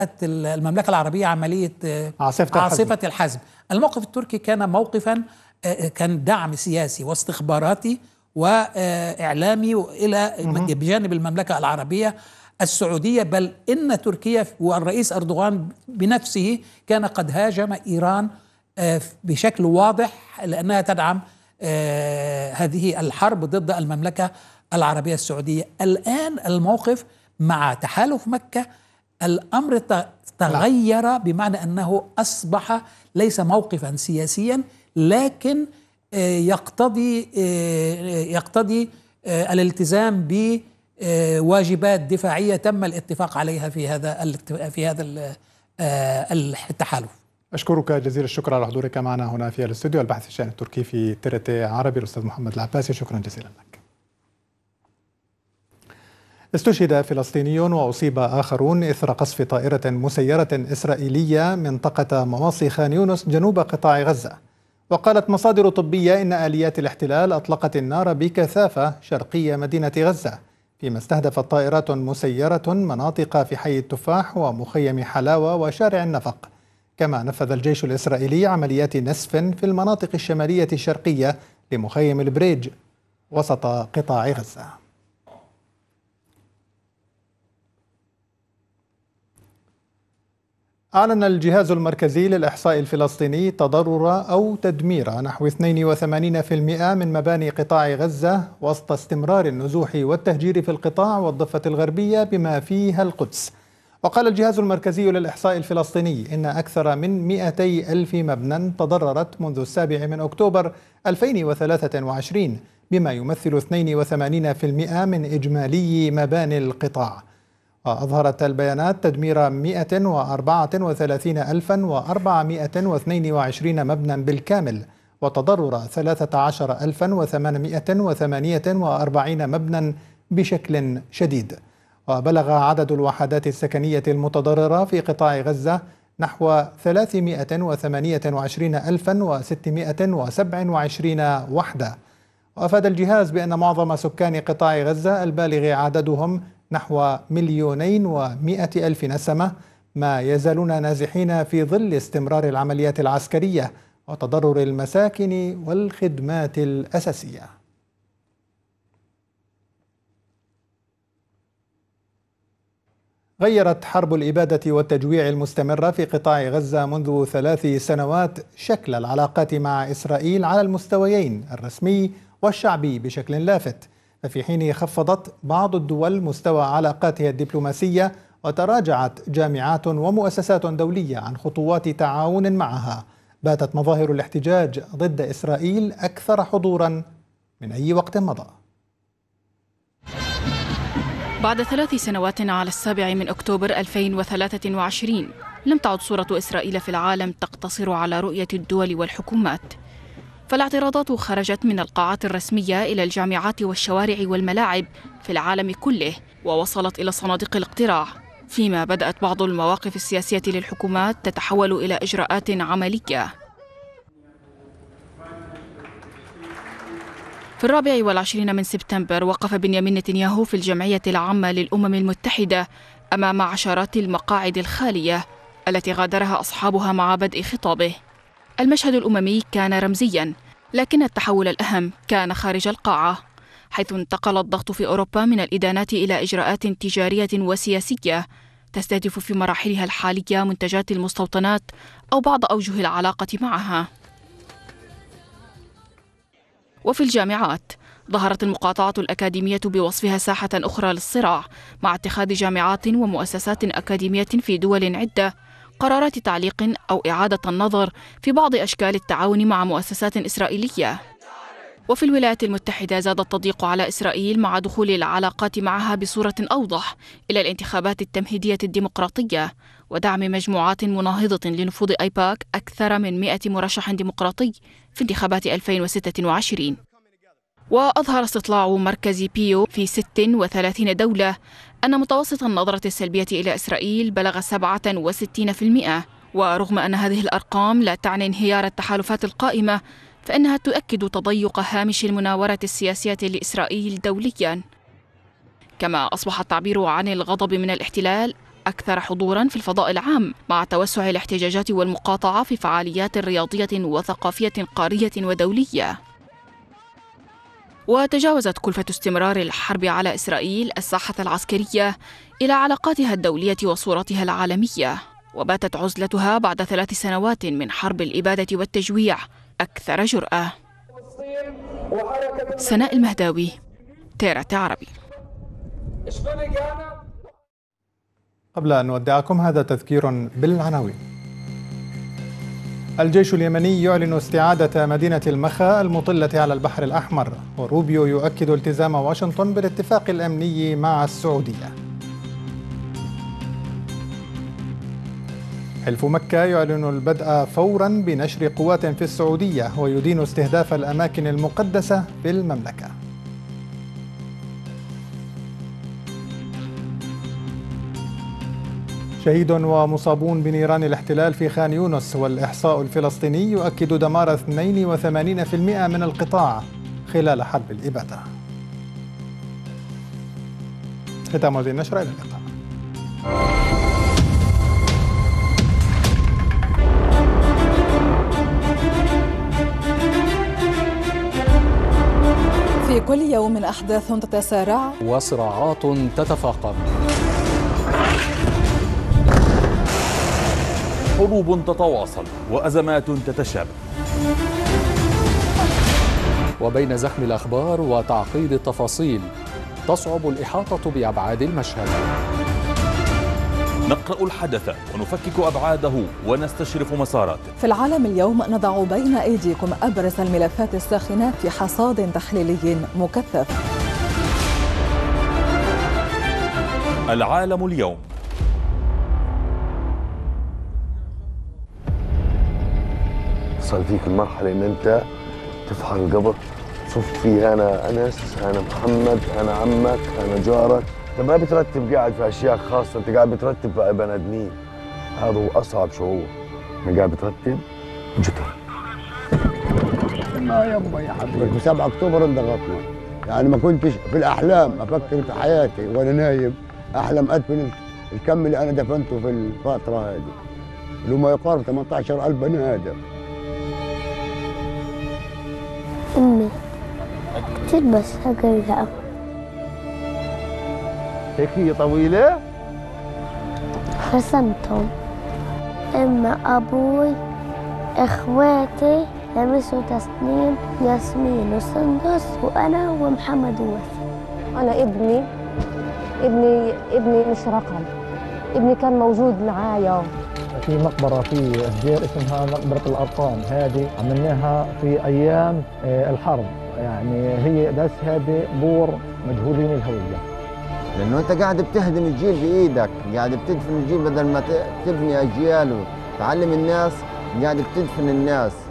المملكة العربية عملية عاصفة الحزم. الموقف التركي كان موقفا، كان دعم سياسي واستخباراتي وإعلامي إلى بجانب المملكة العربية السعودية، بل إن تركيا والرئيس أردوغان بنفسه كان قد هاجم إيران بشكل واضح لأنها تدعم هذه الحرب ضد المملكة العربية السعودية. الآن الموقف مع تحالف مكة الأمر تغير، بمعنى أنه أصبح ليس موقفا سياسيا، لكن يقتضي الالتزام بواجبات دفاعية تم الاتفاق عليها في هذا التحالف. أشكرك جزيل الشكر على حضورك معنا هنا في الاستوديو. الباحث في الشأن التركي في TRT عربي الأستاذ محمد العباسي، شكرا جزيلا لك. استشهد فلسطيني وأصيب آخرون إثر قصف طائرة مسيرة إسرائيلية منطقة مواصي خان يونس جنوب قطاع غزة. وقالت مصادر طبية إن آليات الاحتلال أطلقت النار بكثافة شرقي مدينة غزة، فيما استهدفت طائرات مسيرة مناطق في حي التفاح ومخيم حلاوة وشارع النفق. كما نفذ الجيش الإسرائيلي عمليات نسف في المناطق الشمالية الشرقية لمخيم البريج وسط قطاع غزة. أعلن الجهاز المركزي للإحصاء الفلسطيني تضرر أو تدمير نحو 82% من مباني قطاع غزة وسط استمرار النزوح والتهجير في القطاع والضفة الغربية بما فيها القدس. وقال الجهاز المركزي للإحصاء الفلسطيني إن أكثر من 200 ألف مبنى تضررت منذ 7 أكتوبر 2023، بما يمثل 82% من إجمالي مباني القطاع. وأظهرت البيانات تدمير 134,422 مبنى بالكامل، وتضرر 13,848 مبنى بشكل شديد. وبلغ عدد الوحدات السكنية المتضررة في قطاع غزة نحو 328,627 وحدة. وأفاد الجهاز بأن معظم سكان قطاع غزة البالغ عددهم نحو 2,100,000 نسمة ما يزالون نازحين في ظل استمرار العمليات العسكرية وتضرر المساكن والخدمات الأساسية. غيرت حرب الإبادة والتجويع المستمرة في قطاع غزة منذ 3 سنوات شكل العلاقات مع إسرائيل على المستويين الرسمي والشعبي بشكل لافت، ففي حين خفضت بعض الدول مستوى علاقاتها الدبلوماسية وتراجعت جامعات ومؤسسات دولية عن خطوات تعاون معها، باتت مظاهر الاحتجاج ضد إسرائيل أكثر حضورا من أي وقت مضى. بعد 3 سنوات على 7 أكتوبر 2023 لم تعد صورة إسرائيل في العالم تقتصر على رؤية الدول والحكومات، فالاعتراضات خرجت من القاعات الرسمية إلى الجامعات والشوارع والملاعب في العالم كله، ووصلت إلى صناديق الاقتراع، فيما بدأت بعض المواقف السياسية للحكومات تتحول إلى إجراءات عملية. في 24 من سبتمبر وقف بنيامين نتنياهو في الجمعية العامة للأمم المتحدة أمام عشرات المقاعد الخالية التي غادرها أصحابها مع بدء خطابه. المشهد الأممي كان رمزياً، لكن التحول الأهم كان خارج القاعة، حيث انتقل الضغط في أوروبا من الإدانات إلى إجراءات تجارية وسياسية تستهدف في مراحلها الحالية منتجات المستوطنات أو بعض أوجه العلاقة معها. وفي الجامعات ظهرت المقاطعة الأكاديمية بوصفها ساحة أخرى للصراع، مع اتخاذ جامعات ومؤسسات أكاديمية في دول عدة قرارات تعليق أو إعادة النظر في بعض أشكال التعاون مع مؤسسات إسرائيلية. وفي الولايات المتحدة زاد التضييق على إسرائيل مع دخول العلاقات معها بصورة أوضح إلى الانتخابات التمهيدية الديمقراطية ودعم مجموعات مناهضة لنفوذ أيباك أكثر من 100 مرشح ديمقراطي في انتخابات 2026. وأظهر استطلاع مركز بيو في 36 دولة أن متوسط النظرة السلبية إلى إسرائيل بلغ 67%، ورغم أن هذه الأرقام لا تعني انهيار التحالفات القائمة، فإنها تؤكد تضيق هامش المناورة السياسية لإسرائيل دولياً. كما أصبح التعبير عن الغضب من الاحتلال أكثر حضوراً في الفضاء العام، مع توسع الاحتجاجات والمقاطعة في فعاليات رياضية وثقافية قارية ودولية. وتجاوزت كلفة استمرار الحرب على إسرائيل الساحة العسكرية إلى علاقاتها الدولية وصورتها العالمية، وباتت عزلتها بعد 3 سنوات من حرب الإبادة والتجويع أكثر جرأة. سناء المهداوي، تيرت عربي. قبل أن نودعكم هذا تذكير بالعناوين. الجيش اليمني يعلن استعادة مدينة المخا المطلة على البحر الأحمر، وروبيو يؤكد التزام واشنطن بالاتفاق الأمني مع السعودية. حلف مكة يعلن البدء فورا بنشر قوات في السعودية ويدين استهداف الأماكن المقدسة في المملكة. شهيد ومصابون بنيران الاحتلال في خان يونس، والإحصاء الفلسطيني يؤكد دمار 82% من القطاع خلال حرب الإبادة. ختام هذه النشرة، إلى اللقاء. في كل يوم أحداث تتسارع وصراعات تتفاقم، حروب تتواصل وأزمات تتشابه، وبين زخم الأخبار وتعقيد التفاصيل تصعب الإحاطة بأبعاد المشهد. نقرأ الحدث ونفكك أبعاده ونستشرف مساراته. في العالم اليوم نضع بين أيديكم أبرز الملفات الساخنة في حصاد تحليلي مكثف. العالم اليوم. وصل فيك المرحلة إن أنت تفحر القبر، صفت فيه أنا أنس، أنا محمد، أنا عمك، أنا جارك. أنت ما بترتب قاعد في أشياء خاصة، أنت قاعد بترتب في بني آدمين. هذا هو أصعب شعور، أنا قاعد بترتب جثث. ما يبغى يا حبيبي، 7 أكتوبر انضغطنا، يعني ما كنتش في الأحلام أفكر في حياتي وأنا نايم أحلم أدفن الكم اللي أنا دفنته في الفترة هذه، اللي ما يقارب 18,000 بني آدم. أمي كتير بس هقرقها. هيك هي طويلة؟ رسمتهم. أما أبوي إخواتي لمسوا تسنيم، ياسمين وسندس، وأنا ومحمد ووفي. أنا ابني مش رقم، ابني كان موجود معايا. في مقبرة في الدير اسمها مقبرة الأرقام، هذه عملناها في أيام الحرب، يعني هي بس هذه بور مجهولين الهوية. لأنه أنت قاعد بتهدم الجيل بإيدك، قاعد بتدفن الجيل بدل ما تبني أجيال وتعلم الناس، قاعد بتدفن الناس.